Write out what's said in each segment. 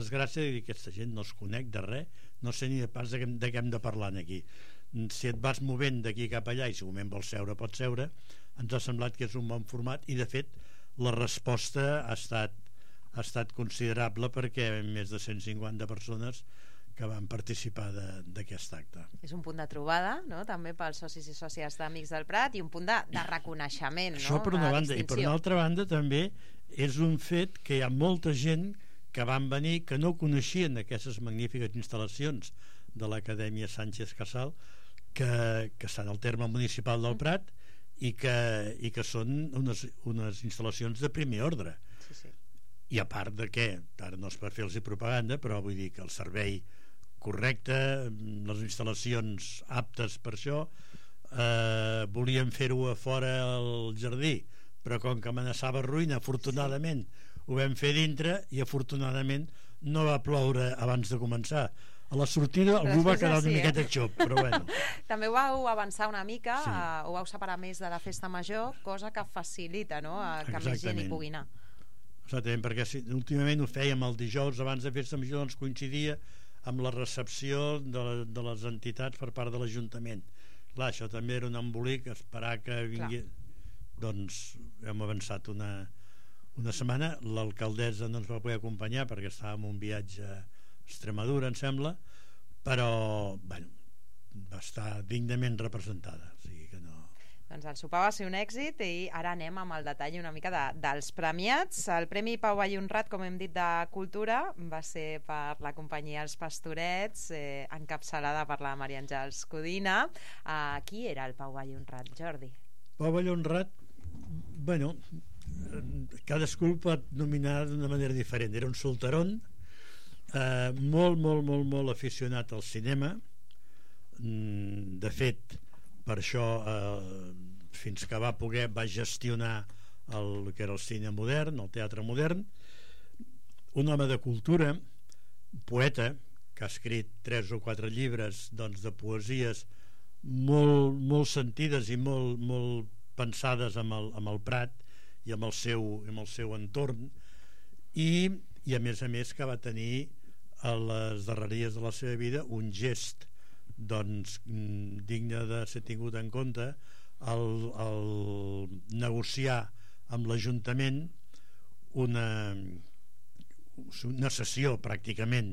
desgràcia de dir que aquesta gent no els conec de res, no sé ni pas de què hem de parlar aquí. Si et vas movent d'aquí cap allà i si un moment vols seure, pots seure. Ens ha semblat que és un bon format i de fet la resposta ha estat considerable, perquè més de 150 persones que van participar d'aquest acte. És un punt de trobada, no?, també pels socis i sòcies d'Amics del Prat, i un punt de reconeixement, no?, això per una banda, i per una altra banda també és un fet que hi ha molta gent que van venir que no coneixien aquestes magnífiques instal·lacions de l'Acadèmia Sánchez Casal, que estan al terme municipal del Prat i que són unes instal·lacions de primer ordre. Sí. I a part de què, ara no és per fer-los propaganda, però vull dir que el servei correcte, les instal·lacions aptes per això, volíem fer-ho a fora al jardí, però com que amenaçava ruïna, afortunadament ho vam fer dintre, i afortunadament no va ploure abans de començar. A la sortida algú va quedar una miqueta xop, però bueno. També ho vau avançar una mica, ho vau separar més de la festa major, cosa que facilita, no?, que més gent hi pugui anar. Exactament, perquè últimament ho fèiem el dijous abans de festa major, doncs coincidia amb la recepció de les entitats per part de l'Ajuntament. Clar, això també era un embolic, esperar que vingués. Doncs hem avançat una setmana. L'alcaldessa no ens va poder acompanyar perquè estàvem en un viatge a Extremadura, em sembla, però bueno, va estar dignament representada, o sigui que no. Doncs el sopar va ser un èxit, i ara anem amb el detall una mica dels premiats. El Premi Pau Vall i Honrat, com hem dit, de Cultura, va ser per la companyia Els Pastorets, encapçalada per la Maria Àngels Codina. Qui era el Pau Vall i Honrat, Jordi? Pau Vall i Honrat, bueno, cadascú el pot nominar d'una manera diferent. Era un solteron, molt aficionat al cinema. De fet, per això fins que va poder va gestionar el que era el cine modern, el teatre modern. Un home de cultura, poeta, que ha escrit 3 o 4 llibres, doncs, de poesies molt sentides i molt pensades amb el Prat i amb el seu entorn, i a més que va tenir a les darreries de la seva vida un gest, doncs, digne de ser tingut en compte, el negociar amb l'Ajuntament una sessió pràcticament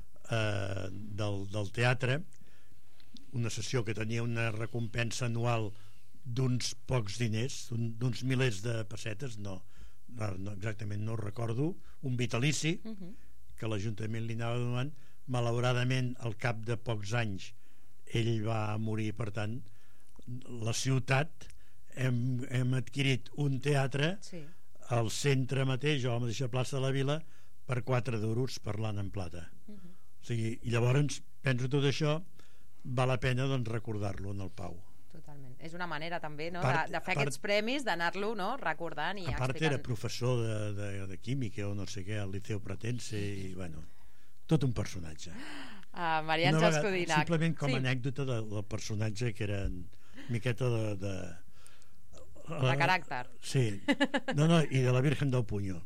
del teatre, una sessió que tenia una recompensa anual d'uns pocs diners, d'uns milers de pessetes, no exactament no ho recordo, un vitalici que l'Ajuntament li anava donant. Malauradament, al cap de pocs anys ell va morir, per tant la ciutat hem adquirit un teatre al centre mateix, a la mateixa plaça de la Vila, per 4 duros, parlant en plata. O sigui, i llavors penso tot això val la pena, doncs, recordar-lo en el Pau. Totalment. És una manera també, no?, de fer aquests premis, d'anar-lo, no?, recordant i explicant. A part era professor de química o no sé què al Liceu Pratense, i bueno, tot un personatge. Maria Àngels Codina. Simplement com a anècdota del personatge, que era miqueta de caràcter. Sí. No, i de la Virgen del Puño.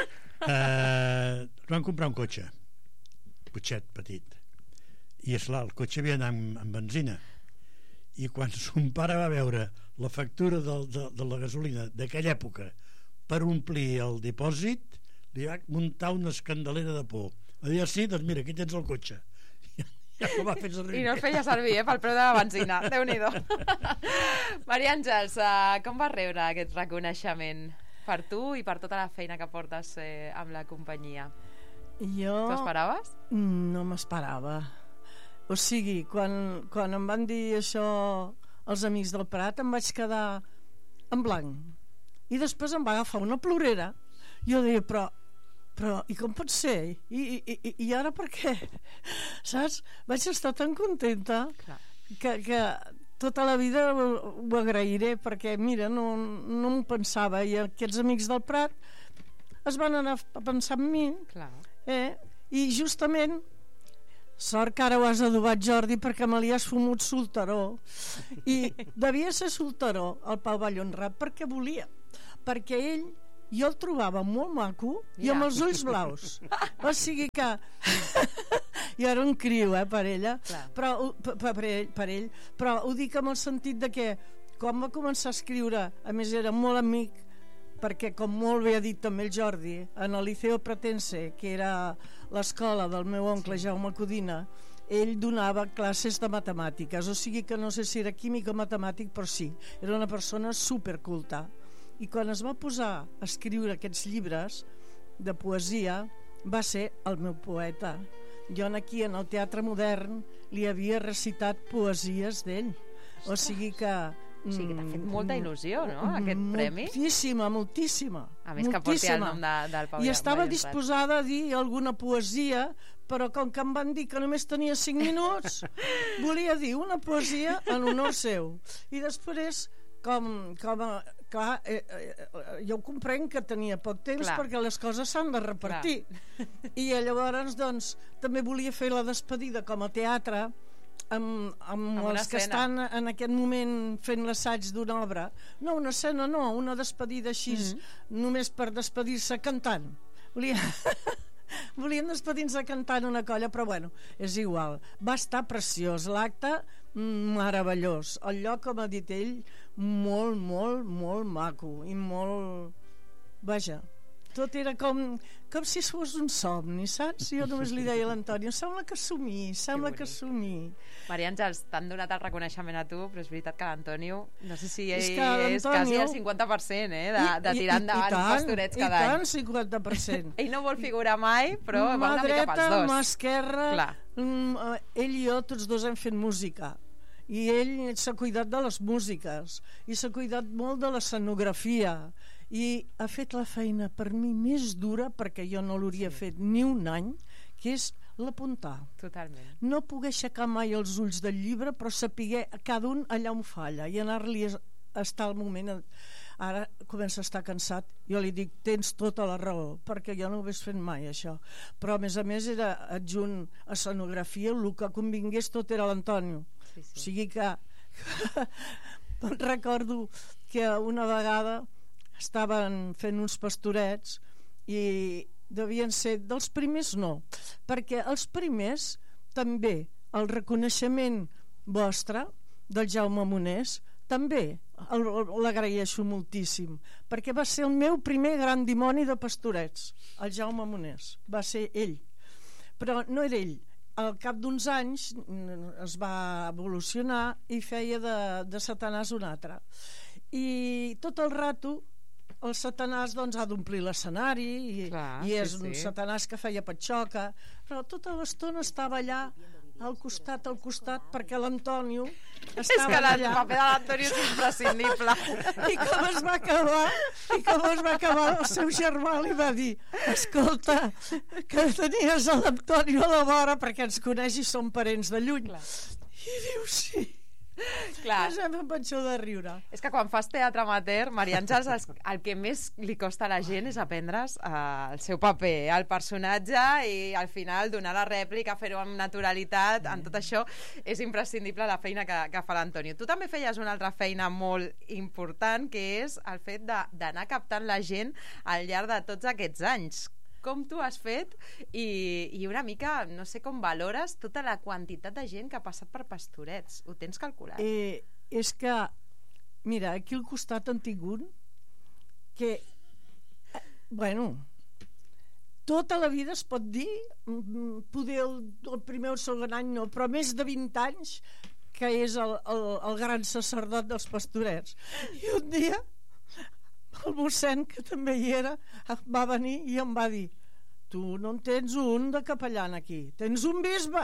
Van comprar un cotxe, cotxet petit, i esclar, el cotxe havia d'anar amb benzina, i quan son pare va veure la factura de la gasolina d'aquella època per omplir el dipòsit, li va muntar una escandalera de por. Va dir, sí, doncs mira, aquí tens el cotxe. Ja ho va fer servir. I no el feia servir, pel preu de la benzina. Déu-n'hi-do. Maria Àngels, com vas rebre aquest reconeixement per tu i per tota la feina que portes amb la companyia? T'ho esperaves? No m'esperava. O sigui, quan em van dir això els Amics del Prat, em vaig quedar en blanc. I després em va agafar una plorera. Jo deia, però i com pot ser? I ara per què? Saps? Vaig estar tan contenta que tota la vida ho agrairé, perquè mira, no m'ho pensava, i aquests Amics del Prat es van anar a pensar en mi. I justament, sort que ara ho has adobat, Jordi, perquè me li has fumut solteró, i devia ser solteró el Pau Vall i Honrat perquè volia, perquè ell jo el trobava molt maco i amb els ulls blaus. O sigui que jo era un criu, per ella, però, per ell, però ho dic amb el sentit de que quan va començar a escriure, a més era molt amic, perquè com molt bé ha dit també el Jordi, en el Liceo Pratense, que era l'escola del meu oncle Jaume Codina, ell donava classes de matemàtiques, o sigui que no sé si era químic o matemàtic, però sí, era una persona superculta. I quan es va posar a escriure aquests llibres de poesia, va ser el meu poeta. Jo aquí en el Teatre Modern li havia recitat poesies d'ell. O sigui que... O sigui, t'ha fet molta il·lusió, no?, aquest premi. Moltíssima. A més que porti el nom del Pau. I estava disposada a dir alguna poesia, però com que em van dir que només tenia 5 minuts, volia dir una poesia en honor seu. I després, clar, jo ho comprenc que tenia poc temps, perquè les coses s'han de repartir. I llavors, doncs, també volia fer la despedida com a teatre, amb els que estan en aquest moment fent l'assaig d'una obra. No, una escena no, una despedida així, només per despedir-se cantant. Volien despedir-se cantant una colla, però bueno, és igual. Va estar preciós, l'acte meravellós. El lloc, com ha dit ell, molt, molt, molt maco i molt... Vaja, tot era com si fos un somni, saps? Jo només li deia a l'Antonio, sembla que somni. Maria Àngels, t'han donat el reconeixement a tu, però és veritat que l'Antonio, no sé si és quasi el 50% de tirar endavant Pastorets cada any. I tant, 50%. Ell no vol figurar mai, però va una mica pels dos. Mà dreta, mà esquerra, ell i jo tots dos hem fet música. I ell s'ha cuidat de les músiques i s'ha cuidat molt de l'escenografia i ha fet la feina per mi més dura, perquè jo no l'hauria fet ni un any, que és l'apuntar. Totalment. No poder aixecar mai els ulls del llibre, però saber cada un allà on falla i anar-li a estar al moment. Ara comença a estar cansat. Jo li dic, tens tota la raó, perquè jo no ho hagués fet mai, això. Però a més era adjunt a escenografia, el que convingués tot era l'Antonio. O sigui que recordo que una vegada estaven fent uns pastorets i devien ser dels primers, no, perquè els primers també el reconeixement vostre del Jaume Monés també l'agraeixo moltíssim, perquè va ser el meu primer gran dimoni de pastorets, el Jaume Monés, va ser ell, però no era ell. Al cap d'uns anys es va evolucionar i feia de Satanàs un altre, i tot el rato el Satanàs doncs ha d'omplir l'escenari i és un Satanàs que feia patxoca, però tota l'estona estava allà al costat, perquè l'Antonio estava allà. És que el paper de l'Antonio és imprescindible. I com es va acabar el seu germà li va dir, escolta, que tenies l'Antonio a la vora perquè ens coneix i som parents de lluny. I diu, sí. Clar. Em penso de riure. És que quan fas teatre amateur, Maria Àngels, el que més li costa a la gent és aprendre's el seu paper, el personatge, i al final donar la rèplica, fer-ho amb naturalitat. En tot això és imprescindible la feina que fa l'Antonio. Tu també feies una altra feina molt important, que és el fet d'anar captant la gent al llarg de tots aquests anys. Com tu has fet i una mica, no sé com valores tota la quantitat de gent que ha passat per Pastorets. Ho tens calculat? És que, mira, aquí al costat han tingut que, bueno, tota la vida es pot dir, poder el primer o el segon any no, però més de 20 anys que és el gran sacerdot dels Pastorets. I un dia el mossèn, que també hi era, va venir i em va dir, tu no en tens un de capellan aquí, tens un bisbe.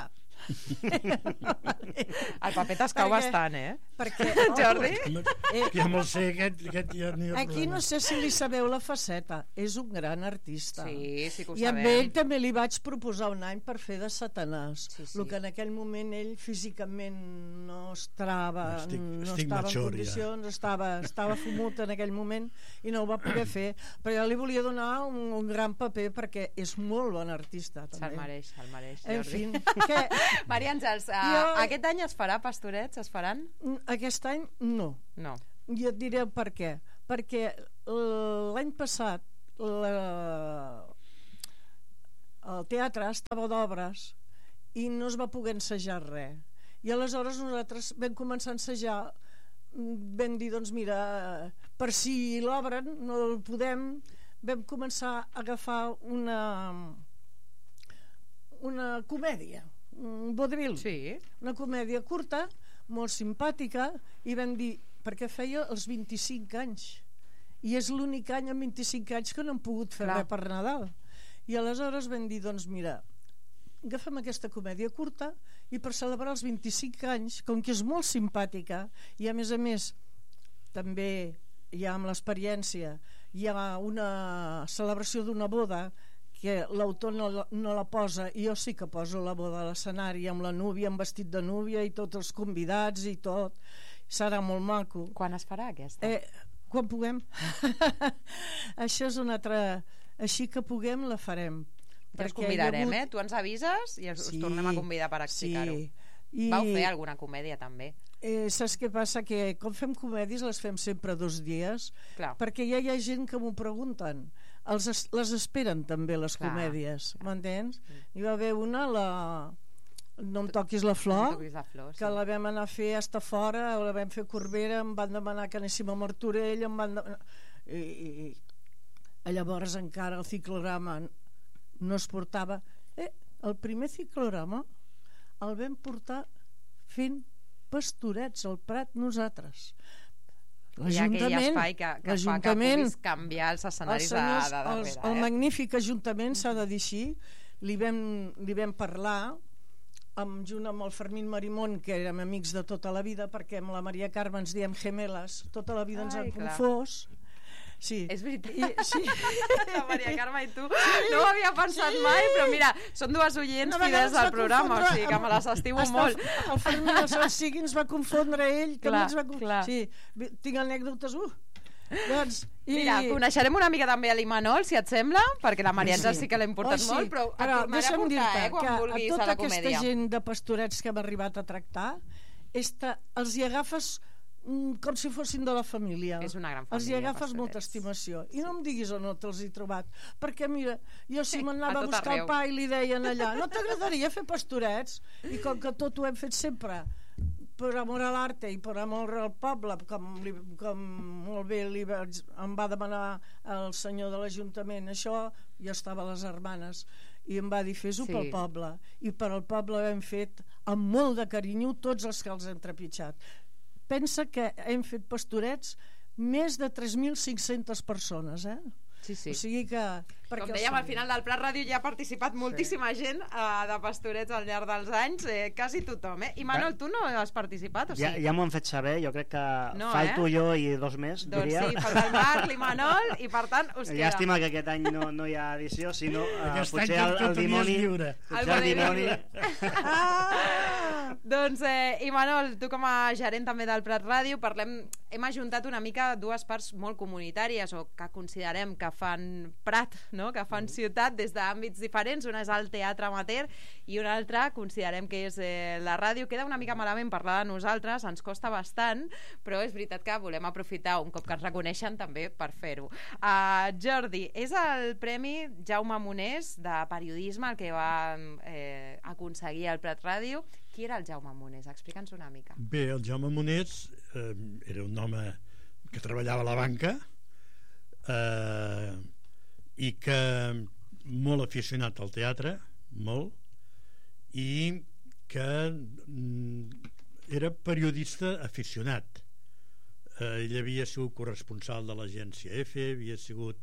El paper t'escau bastant, perquè, Jordi? Jo me'l sé, aquest ja n'hi ha aquí no sé si li sabeu la faceta, és un gran artista, sí que ho sabem. I amb ell també li vaig proposar un any per fer de Satanàs, el que en aquell moment ell físicament no estava en condicions, estava fumut en aquell moment i no ho va poder fer, però jo li volia donar un gran paper perquè és molt bon artista també. Se'l mereix, en Jordi. fi, Maria Àngels, aquest any es farà Pastorets? Es faran? Aquest any no. No. I et diré per què. Perquè l'any passat el teatre estava d'obres i no es va poder ensejar res, i aleshores nosaltres vam començar a ensejar. Vam dir, doncs mira, per si l'obren no el podem, vam començar a agafar una comèdia, un vodevil, una comèdia curta, molt simpàtica, i vam dir, perquè feia els 25 anys i és l'únic any amb 25 anys que no hem pogut fer res per Nadal, i aleshores vam dir, doncs mira, agafem aquesta comèdia curta i per celebrar els 25 anys, com que és molt simpàtica i a més també ja amb l'experiència hi ha una celebració d'una boda que l'autor no la posa, i jo sí que poso la boda a l'escenari amb la núvia, amb vestit de núvia i tots els convidats i tot, serà molt maco. Quan es farà aquesta? Quan puguem. Això és una altra... Així que puguem la farem. Ja us convidarem, tu ens avises i us tornem a convidar per explicar-ho. Vau fer alguna comèdia també? Saps què passa? Que com fem comèdies les fem sempre 2 dies, perquè ja hi ha gent que m'ho pregunten, les esperen també les comèdies, m'entens? Hi va haver una, No em toquis la flor, que la vam anar a fer hasta fora, la vam fer a Corbera, em van demanar que anéssim a Martorell, i llavors encara el ciclograma no es portava. El primer ciclograma el vam portar fent pastorets al Prat nosaltres. Hi ha aquell espai que fa que puguis canviar els escenaris de darrere. El magnífic Ajuntament, s'ha de dir així, li vam parlar junt amb el Fermín Marimón, que érem amics de tota la vida, perquè amb la Maria Carme ens diem gemeles, tota la vida ens han confós. Sí. És veritat. Sí. La Maria Carme i tu no ho havia pensat mai, però mira, són 2 oients fidels del programa, o sigui que me les estimo molt. El Fermín el Salsigui ens va confondre ell, també ens va confondre. Sí, tinc anècdotes. Doncs, mira, coneixerem una mica també a l'Imanol, si et sembla, perquè la Marianza sí que l'ha importat molt, però et tornaré a portar quan vulguis a la comèdia. A tota aquesta gent de pastorets que hem arribat a tractar, els hi agafes com si fossin de la família. És una gran família. Els hi agafes molta estimació. I no em diguis on no te'ls he trobat, perquè mira, jo si m'anava a buscar el pa i li deien allà, no t'agradaria fer pastorets? I com que tot ho hem fet sempre per amor a l'arte i per amor al poble, com molt bé em va demanar el senyor de l'Ajuntament això, jo estava a les Hermanes i em va dir fes-ho pel poble, i per al poble ho hem fet amb molt de carinyo tots els que els hem trepitjat. Pensa que hem fet pastorets més de 3.500 persones, Sí. O sigui que... Com dèiem, al final del Prat Ràdio ja ha participat moltíssima gent de pastorets al llarg dels anys, quasi tothom, I Manol, tu no has participat? Ja m'ho han fet saber, jo crec que falto jo i 2 més, diria. Doncs sí, falta el Marc, l'Imanol, i per tant us queda. Llàstima que aquest any no hi ha edició, sinó potser el dimoni... Potser el dimoni... Doncs, Imanol, tu com a gerent també del Prat Ràdio, hem ajuntat una mica 2 parts molt comunitàries, o que considerem que fan Prat, no? Que fan ciutat des d'àmbits diferents. Una és el teatre amateur i una altra considerem que és la ràdio. Queda una mica malament parlar de nosaltres, ens costa bastant, però és veritat que volem aprofitar un cop que ens reconeixen també per fer-ho. Jordi, és el Premi Jaume Monés de periodisme el que va aconseguir el Prat Ràdio. Qui era el Jaume Monés? Explica'ns una mica. Bé, el Jaume Monés era un home que treballava a la banca i que molt aficionat al teatre, molt, i que era periodista aficionat. Ell havia sigut corresponsal de l'agència EFE, havia sigut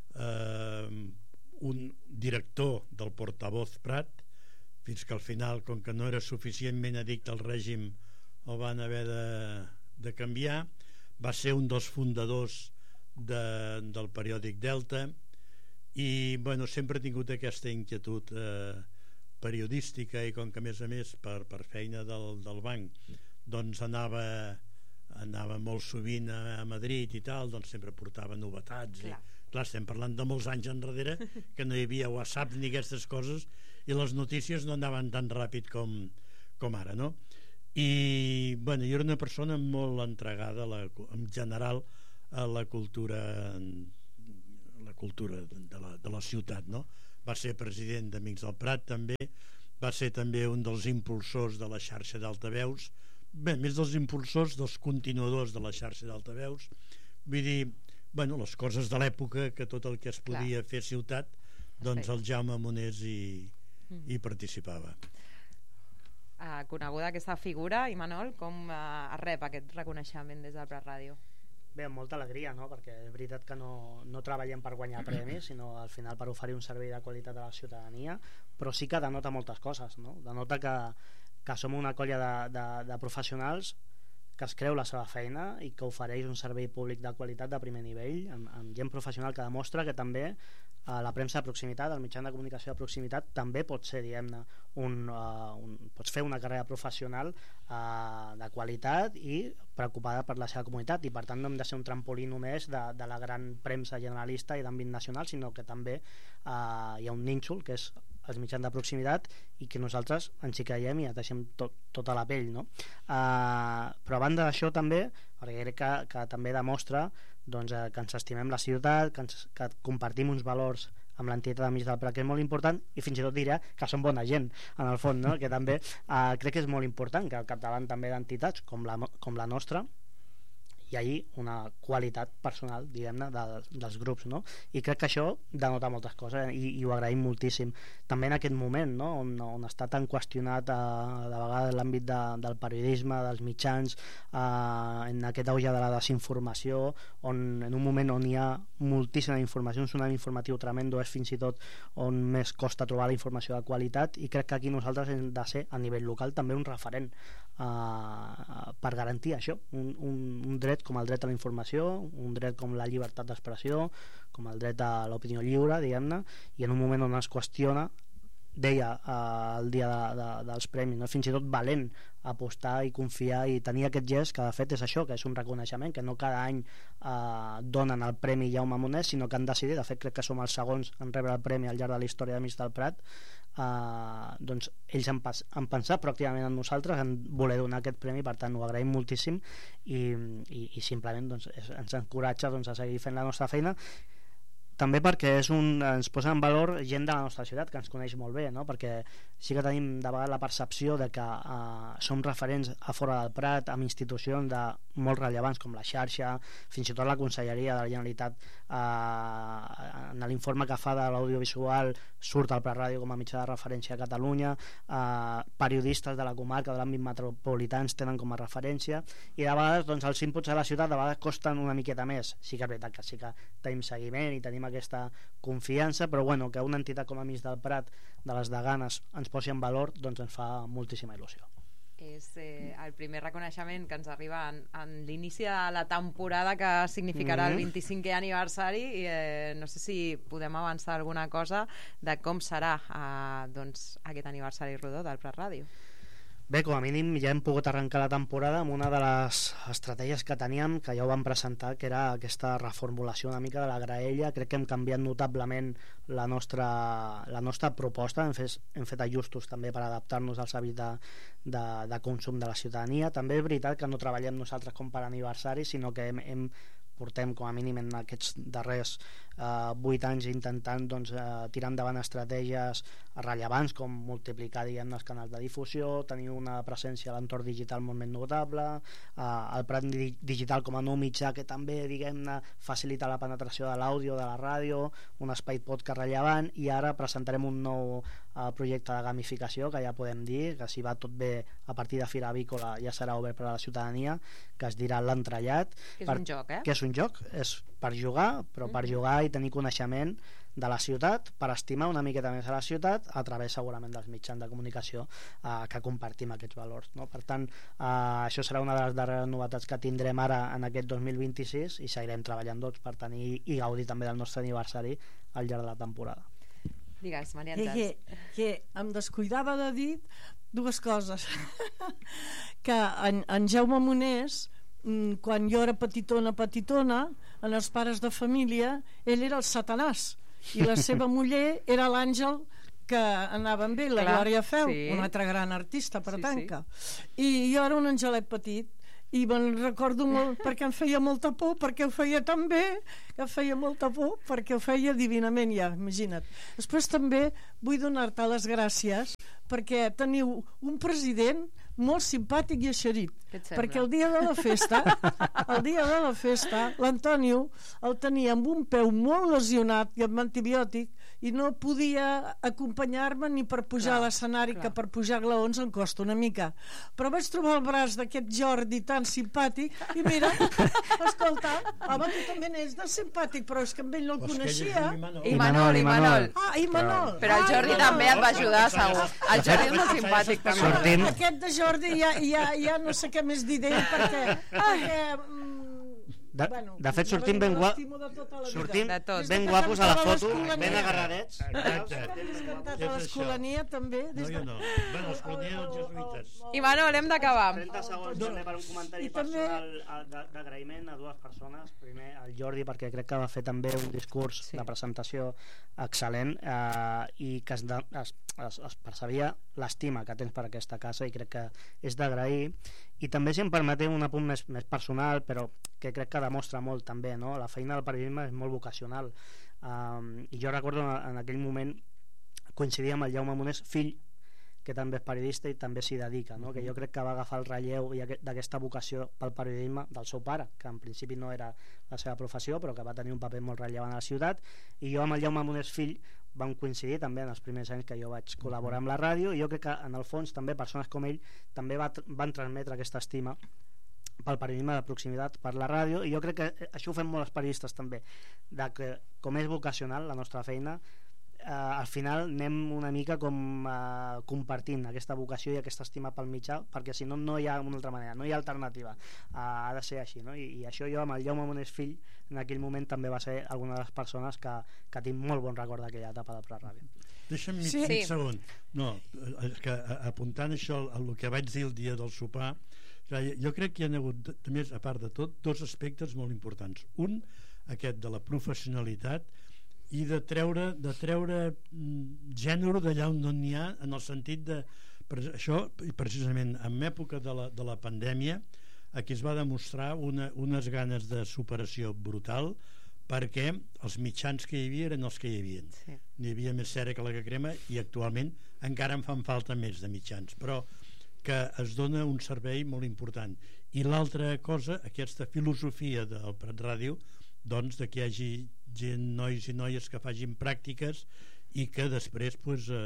un director del Portavoz Prat, fins que al final, com que no era suficientment addicte al règim, el van haver de canviar. Va ser un dels fundadors del periòdic Delta, i sempre he tingut aquesta inquietud periodística, i com que a més per feina del banc doncs anava molt sovint a Madrid i tal, doncs sempre portava novetats. Clar, estem parlant de molts anys enrere que no hi havia WhatsApp ni aquestes coses, i les notícies no anaven tan ràpid com ara, no? I jo era una persona molt entregada en general a la cultura la cultura de la ciutat, no? Va ser president d'Amics del Prat també, va ser també un dels impulsors de la xarxa d'altaveus, bé, més dels impulsors, dels continuadors de la xarxa d'altaveus. Vull dir, bueno, les coses de l'època, que tot el que es podia fer ciutat, doncs el Jaume Monés hi participava. Coneguda aquesta figura, Imanol, com es rep aquest reconeixement des del Prat Ràdio? Bé, amb molta alegria, no? Perquè és veritat que no treballem per guanyar premis, sinó al final per oferir un servei de qualitat a la ciutadania, però sí que denota moltes coses, no? Denota que som una colla de professionals que es creu la seva feina i que ofereix un servei públic de qualitat de primer nivell, amb gent professional que demostra que també la premsa de proximitat, el mitjà de comunicació de proximitat també pot ser, diguem-ne, pots fer una carrera professional de qualitat i preocupada per la seva comunitat, i per tant no hem de ser un trampolí només de la gran premsa generalista i d'àmbit nacional, sinó que també hi ha un nínxol que és els mitjans de proximitat i que nosaltres ens hi creiem i deixem tota la pell, no? Però a banda d'això també, perquè crec que també demostra doncs, que ens estimem la ciutat, que compartim uns valors amb l'entitat d'Amics del Prat, que és molt important, i fins i tot diré que som bona gent en el fons, no? Que també crec que és molt important que al capdavant també d'entitats com la nostra hi hagi una qualitat personal, diguem-ne, dels grups, no? I crec que això denota moltes coses i ho agraïm moltíssim. També en aquest moment, no? on està tan qüestionat de vegades l'àmbit del periodisme, dels mitjans, en aquest auge de la desinformació, on en un moment on hi ha moltíssima informació, un tsunami informatiu tremendo, és fins i tot on més costa trobar la informació de qualitat, i crec que aquí nosaltres hem de ser a nivell local també un referent per garantir això, un dret com el dret a la informació, un dret com la llibertat d'expressió, com el dret a l'opinió lliure, diguem-ne, i en un moment on es qüestiona, deia el dia dels premis, no? Fins i tot valent apostar i confiar i tenir aquest gest, que de fet és això, que és un reconeixement, que no cada any donen el Premi Jaume Monés, sinó que han decidit, de fet crec que som els segons en rebre el premi al llarg de la història d'Amics del Prat, doncs ells han pensat proactivament en nosaltres, en voler donar aquest premi, per tant ho agraïm moltíssim i simplement doncs, ens encoratja doncs, a seguir fent la nostra feina, també perquè ens posa en valor gent de la nostra ciutat que ens coneix molt bé, no? Perquè sí que tenim de vegades la percepció de que som referents a fora del Prat amb institucions molt rellevants com la xarxa, fins i tot la Conselleria de la Generalitat, en l'informe que fa de l'audiovisual surt el Prat Ràdio com a mitjà de referència a Catalunya, periodistes de la comarca, de l'àmbit metropolità ens tenen com a referència, i de vegades doncs, els inputs de la ciutat de vegades costen una miqueta més. Sí que és veritat que sí que tenim seguiment i tenim aquesta confiança, però bueno, que una entitat com Amics del Prat de les Daganes ens posi en valor, doncs ens fa moltíssima il·lusió. És el primer reconeixement que ens arriba en l'inici de la temporada que significarà el 25è aniversari, i no sé si podem avançar alguna cosa de com serà doncs, aquest aniversari rodó del Prat Ràdio. Bé, com a mínim ja hem pogut arrencar la temporada amb una de les estratègies que teníem, que ja ho vam presentar, que era aquesta reformulació una mica de la graella. Crec que hem canviat notablement la nostra proposta, hem fet ajustos també per adaptar-nos als hàbits de consum de la ciutadania. També és veritat que no treballem nosaltres com per aniversari, sinó que portem com a mínim en aquests darrers 8 anys intentant doncs, tirar endavant estratègies rellevants com multiplicar els canals de difusió, tenir una presència a l'entorn digital molt més notable, el Prat Digital com a nou mitjà que també facilita la penetració de l'àudio, de la ràdio, un espai podcast rellevant, i ara presentarem un nou projecte de gamificació que ja podem dir que si va tot bé a partir de Fira Avícola ja serà obert per a la ciutadania, que es dirà l'Entrellat, que és un joc, que és un joc, és per jugar, però per jugar i tenir coneixement de la ciutat, per estimar una miqueta més a la ciutat a través segurament dels mitjans de comunicació que compartim aquests valors, no? Per tant, això serà una de les darreres novetats que tindrem ara en aquest 2026, i seguirem treballant tots per tenir i gaudir també del nostre aniversari al llarg de la temporada. Digues, Maria Àngels. Que em descuidava de dir dues coses. Que en Jaume Monés, quan jo era petitona, en els pares de família, ell era el Satanàs i la seva muller era l'Àngel que anava amb ell, la Glòria Feu, una altra gran artista, per tant. I jo era un angelet petit, i me'n recordo molt perquè em feia molta por, perquè ho feia tan bé que em feia molta por, perquè ho feia divinament ja, imagina't. Després també vull donar-te les gràcies perquè teniu un president molt simpàtic i eixerit, perquè el dia de la festa l'Antonio el tenia amb un peu molt lesionat i amb antibiòtic i no podia acompanyar-me ni per pujar a l'escenari, que per pujar glaons em costa una mica, però vaig trobar el braç d'aquest Jordi tan simpàtic i mira, escolta, home, tu també n'és de simpàtic, però és que amb ell no el coneixia. Imanol. Ah, Imanol. Però el Jordi també et va ajudar, segur. El Jordi és molt simpàtic també. Aquest de Jordi ja no sé què més dir d'ell perquè de fet sortim ben guapos a la foto, ben agarradets. A l'Escolania també. No. Bueno, l'Escolania dels jesuïtes. Imanol, hem d'acabar. 30 segons també per un comentari personal d'agraïment a dues persones. Primer al Jordi, perquè crec que va fer també un discurs de presentació excel·lent i que es percebia l'estima que tens per aquesta casa i crec que és d'agrair. I també, si em permeteu, un apunt més personal, però que crec que demostra molt també, no? La feina del periodisme és molt vocacional, i jo recordo en aquell moment coincidir amb el Jaume Monés, fill, que també és periodista i també s'hi dedica, no? Que jo crec que va agafar el relleu d'aquesta vocació pel periodisme del seu pare, que en principi no era la seva professió però que va tenir un paper molt rellevant a la ciutat, i jo amb el Jaume Monés fill vam coincidir també en els primers anys que jo vaig col·laborar amb la ràdio, i jo crec que en el fons també persones com ell també van transmetre aquesta estima pel periodisme de proximitat, per la ràdio, i jo crec que això ho fem molt els periodistes també, de que com és vocacional la nostra feina, al final anem una mica com compartint aquesta vocació i aquesta estima pel mitjà, perquè si no, no hi ha una altra manera, no hi ha alternativa, ha de ser així, no? I això jo amb el Jaume Monés fill en aquell moment també va ser alguna de les persones que tinc molt bon record d'aquella etapa de Prat Ràdio. Deixa'm mig segon. No, és que apuntant això el que vaig dir el dia del sopar, jo crec que hi ha hagut, més a part de tot, dos aspectes molt importants. Un, aquest de la professionalitat i de treure gènere d'allà on no n'hi ha, en el sentit de això, precisament en època de la pandèmia, aquí es va demostrar unes ganes de superació brutal, perquè els mitjans que hi havia eren els que hi havia. N'hi havia més cera que la que crema, i actualment encara en fan falta més de mitjans, però que es dona un servei molt important. I l'altra cosa, aquesta filosofia del Prat Ràdio, doncs de que hi hagi gent, nois i noies que facin pràctiques i que després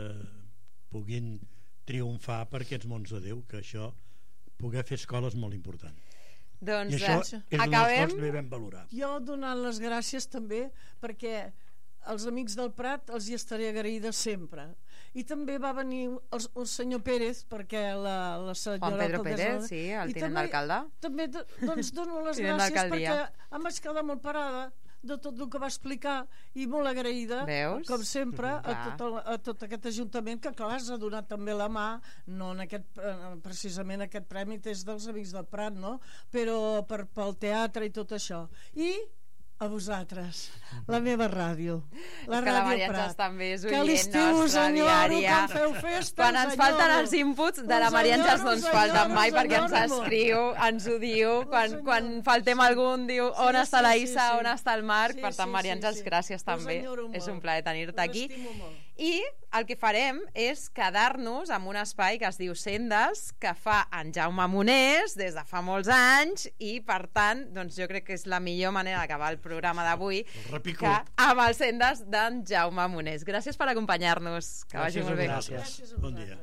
puguin triomfar per aquests mons de Déu, que això, poder fer escola és molt important. Doncs i això és una de les coses que vam valorar. Jo donant les gràcies també, perquè els amics del Prat els hi estaré agraïda sempre. I també va venir el senyor Pérez, perquè la senyora Juan Pedro Pérez, sí, el tinent d'alcalde. També doncs dono les gràcies perquè em vaig quedar molt parada de tot el que va explicar i molt agraïda. Veus? Com sempre a tot aquest ajuntament que clar has donat també la mà, no en precisament aquest premi és dels Amics del Prat, no? Però pel teatre i tot això. I a vosaltres, la meva ràdio, la Ràdio Maria Prat, Àngels també és que oient nostra diària. Quan ens falten els inputs de la Maria Àngels no ens falten mai, perquè ens escriu, ens ho diu, quan faltem algun diu on està la Issa, on està el Marc. Per tant, Maria Àngels, gràcies també, és un plaer tenir-te aquí. I el que farem és quedar-nos amb un espai que es diu Sendes, que fa en Jaume Monés des de fa molts anys, i per tant doncs jo crec que és la millor manera d'acabar el programa d'avui que amb els Sendes d'en Jaume Monés. Gràcies per acompanyar-nos, que vagi molt bé. Gràcies. Bon dia.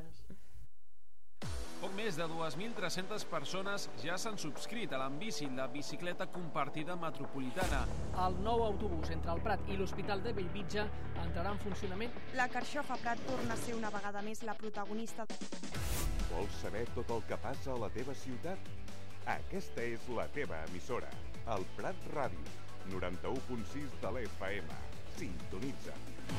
Poc més de 2.300 persones ja s'han subscrit a l'Ambici, la bicicleta compartida metropolitana. El nou autobús entre el Prat i l'Hospital de Bellvitge entrarà en funcionament. La Carxofa Prat torna a ser una vegada més la protagonista. Vols saber tot el que passa a la teva ciutat? Aquesta és la teva emissora, el Prat Ràdio, 91.6 de l'FM. Sintonitza.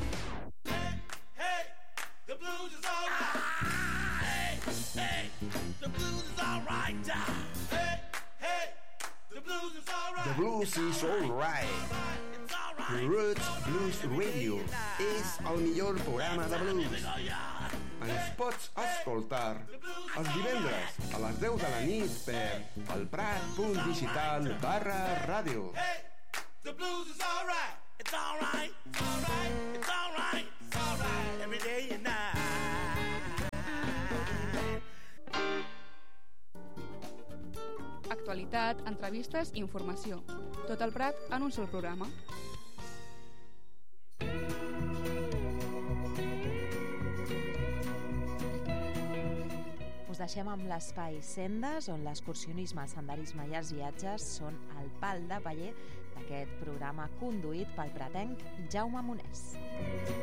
Hey, the blues is all right. Hey, the blues is all right. Hey, the blues is all right. The blues is all right. Roots Blues Radio és el millor programa de blues. ens pots escoltar els divendres a les 10 de la nit per elprat.digital/ràdio. The blues is all right. It's all right. It's all right. It's all right. It's all right. Every day and night. Actualitat, entrevistes i informació. Tot el Prat en un sol programa. Us deixem amb l'espai Sendes, on l'excursionisme, el senderisme i els viatges són el pal de paller d'aquest programa conduït pel pratenc Jaume Monés.